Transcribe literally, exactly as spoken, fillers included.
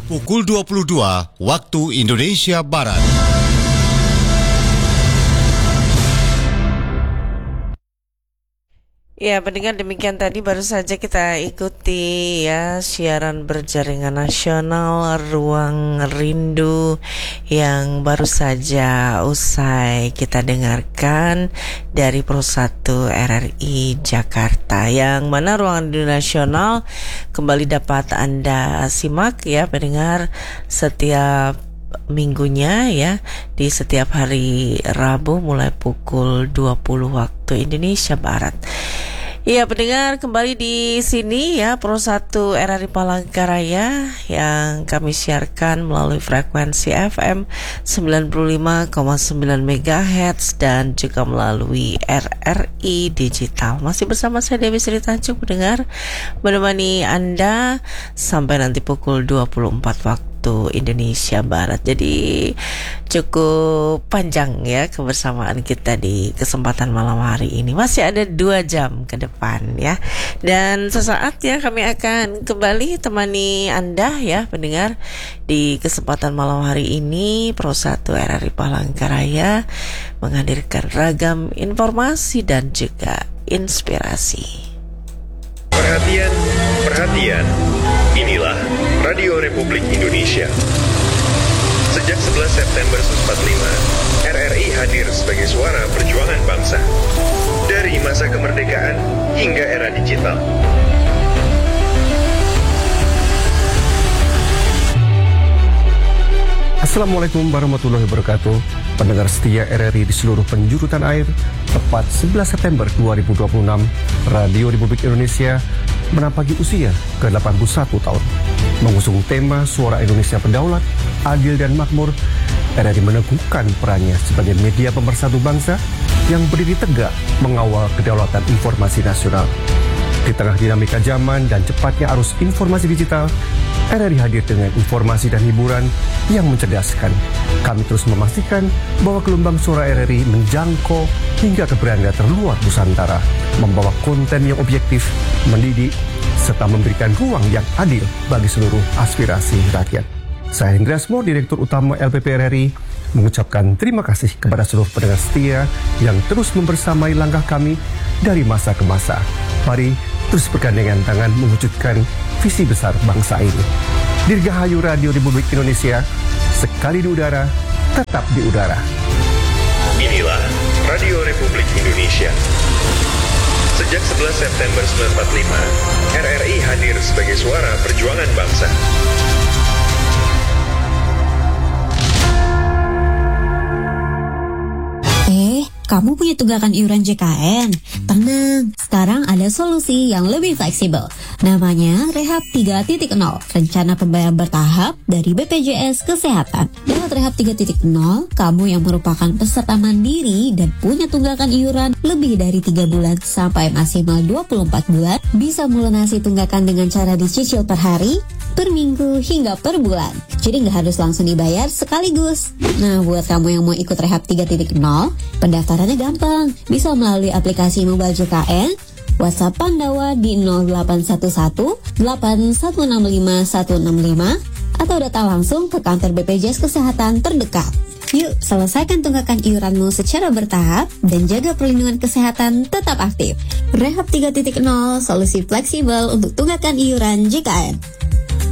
pukul dua puluh dua waktu Indonesia Barat. Ya, pendengar, demikian tadi baru saja kita ikuti ya siaran berjaringan nasional Ruang Rindu yang baru saja usai kita dengarkan dari Pro satu R R I Jakarta, yang mana Ruang Rindu Nasional kembali dapat Anda simak ya pendengar setiap minggunya ya, di setiap hari Rabu mulai pukul dua puluh waktu Indonesia Barat. Iya pendengar, kembali di sini ya Pro satu R R I Palangkaraya yang kami siarkan melalui frekuensi F M sembilan puluh lima koma sembilan megahertz dan juga melalui R R I Digital. Masih bersama saya Dewi Sri Tanjung pendengar, menemani Anda sampai nanti pukul dua puluh empat waktu Indonesia Barat. Jadi cukup panjang ya kebersamaan kita di kesempatan malam hari ini. Masih ada dua jam ke depan ya. Dan sesaat ya kami akan kembali temani Anda ya pendengar di kesempatan malam hari ini. Pro satu R R I Palangkaraya menghadirkan ragam informasi dan juga inspirasi. Perhatian, perhatian. Inilah Radio Republik Indonesia. Sejak sebelas September seribu sembilan ratus empat puluh lima, R R I hadir sebagai suara perjuangan bangsa. Dari masa kemerdekaan hingga era digital. Assalamualaikum warahmatullahi wabarakatuh. Pendengar setia R R I di seluruh penjuru tanah air, tepat sebelas September dua ribu dua puluh enam, Radio Republik Indonesia menampaki usia ke delapan puluh satu tahun. Mengusung tema Suara Indonesia Berdaulat, Adil dan Makmur, R R I meneguhkan perannya sebagai media pemersatu bangsa yang berdiri tegak mengawal kedaulatan informasi nasional. Di tengah dinamika zaman dan cepatnya arus informasi digital, R R I hadir dengan informasi dan hiburan yang mencerdaskan. Kami terus memastikan bahwa gelombang suara R R I menjangkau hingga ke beranda terluar Nusantara, membawa konten yang objektif, mendidik, serta memberikan ruang yang adil bagi seluruh aspirasi rakyat. Saya Hendra Asmo, Direktur Utama L P P R R I, mengucapkan terima kasih kepada seluruh pendengar setia yang terus membersamai langkah kami dari masa ke masa. Mari terus bergandengan tangan mewujudkan visi besar bangsa ini. Dirgahayu Radio Republik Indonesia, sekali di udara, tetap di udara. Inilah Radio Republik Indonesia. Sejak sebelas September seribu sembilan ratus empat puluh lima, R R I hadir sebagai suara perjuangan bangsa. Eh, kamu punya tunggakan iuran J K N? Tenang, sekarang ada solusi yang lebih fleksibel. Namanya Rehab tiga titik nol, rencana pembayaran bertahap dari B P J S Kesehatan. Lewat Rehab tiga titik nol, kamu yang merupakan peserta mandiri dan punya tunggakan iuran lebih dari tiga bulan sampai maksimal dua puluh empat bulan, bisa melunasi tunggakan dengan cara dicicil per hari, per minggu, hingga per bulan. Jadi nggak harus langsung dibayar sekaligus. Nah, buat kamu yang mau ikut Rehab tiga titik nol, pendaftarannya gampang. Bisa melalui aplikasi mobile J K N, WhatsApp Pandawa di nol delapan satu satu delapan satu enam lima satu enam lima, atau datang langsung ke kantor B P J S Kesehatan terdekat. Yuk, selesaikan tunggakan iuranmu secara bertahap dan jaga perlindungan kesehatan tetap aktif. Rehab tiga titik nol, solusi fleksibel untuk tunggakan iuran J K N.